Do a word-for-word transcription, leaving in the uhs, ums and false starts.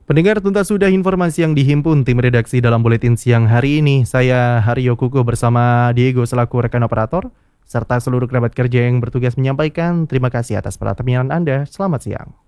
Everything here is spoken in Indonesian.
Pendengar, tuntas sudah informasi yang dihimpun tim redaksi dalam buletin siang hari ini. Saya Haryo Kuko bersama Diego selaku rekan operator, serta seluruh kerabat kerja yang bertugas menyampaikan terima kasih atas perhatian Anda. Selamat siang.